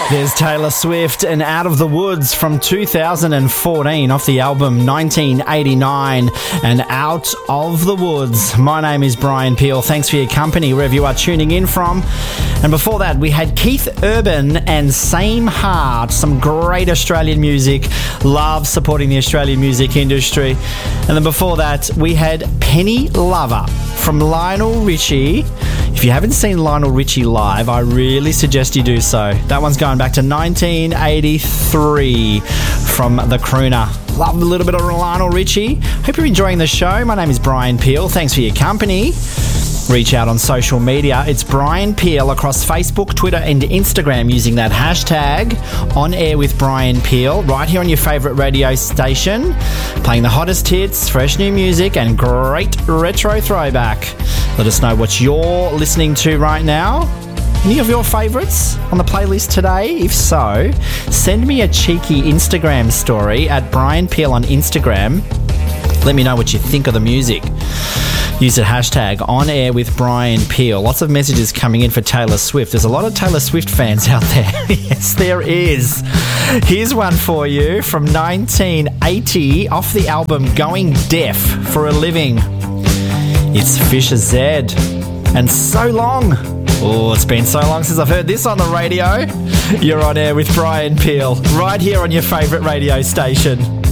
There's Taylor Swift and Out of the Woods from 2014 off the album 1989 and Out of the Woods. My name is Brian Peel. Thanks for your company wherever you are tuning in from. And before that, we had Keith Urban and Same Heart, some great Australian music. Love supporting the Australian music industry. And then before that, we had Penny Lover from Lionel Richie. If you haven't seen Lionel Richie live, I really suggest you do so. That one's going back to 1983 from the crooner. Love a little bit of Lionel Richie. Hope you're enjoying the show. My name is Brian Peel. Thanks for your company. Reach out on social media. It's Brian Peel across Facebook, Twitter and Instagram using that hashtag On Air with Brian Peel right here on your favourite radio station, playing the hottest hits, fresh new music and great retro throwback. Let us know what you're listening to right now. Any of your favourites on the playlist today? If so, send me a cheeky Instagram story at Brian Peel on Instagram. Let me know what you think of the music. Use the hashtag On Air with Brian Peel. Lots of messages coming in for Taylor Swift. There's a lot of Taylor Swift fans out there. Yes, there is. Here's one for you from 1980 off the album Going Deaf for a Living. It's Fisher Z. And So Long. Oh, it's been so long since I've heard this on the radio. You're on air with Brian Peel, right here on your favourite radio station.